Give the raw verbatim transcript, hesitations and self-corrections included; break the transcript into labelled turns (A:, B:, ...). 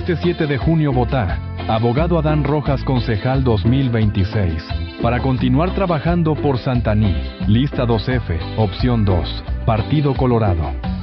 A: Este siete de junio vota. Abogado Adán Rojas, concejal dos mil veintiséis. Para continuar trabajando por Santaní. Lista dos F, opción dos. Partido Colorado.